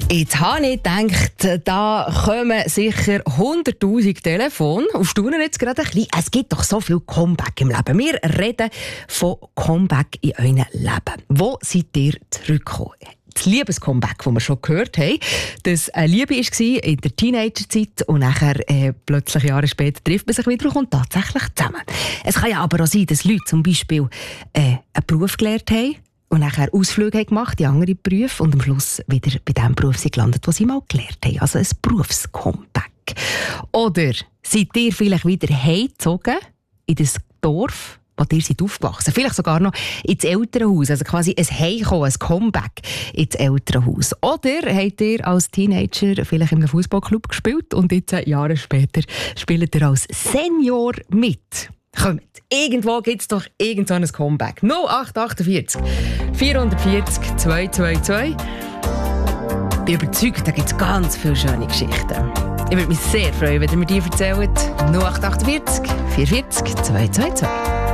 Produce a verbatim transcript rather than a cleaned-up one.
Jetzt habe ich gedacht, da kommen sicher hunderttausend Telefone. Auf Staunen jetzt gerade ein bisschen. Es gibt doch so viel Comeback im Leben. Wir reden von Comeback in eurem Leben. Wo seid ihr zurückgekommen? Das Liebescomeback, das wir schon gehört haben, das eine Liebe war in der Teenagerzeit und nachher äh, plötzlich Jahre später trifft man sich wieder und kommt tatsächlich zusammen. Es kann ja aber auch sein, dass Leute zum Beispiel äh, einen Beruf gelernt haben und nachher Ausflüge haben gemacht, die andere Berufe und am Schluss wieder bei dem Beruf sind gelandet, den sie mal gelernt haben. Also ein Berufscomeback. Oder seid ihr vielleicht wieder heimgezogen in das Dorf, wo ihr seid aufgewachsen? Vielleicht sogar noch ins Elternhaus, also quasi ein Heimkommen, ein Comeback ins Elternhaus. Oder habt ihr als Teenager vielleicht in einem Fußballclub gespielt und jetzt Jahre später spielt ihr als Senior mit? Kommt, irgendwo gibt es doch irgend so ein Comeback. null acht acht vier vier vier null zwei zwei zwei. Ich bin überzeugt, da gibt es ganz viele schöne Geschichten. Ich würde mich sehr freuen, wenn ihr mir die erzählt. null acht acht vier vier vier zwei zwei zwei.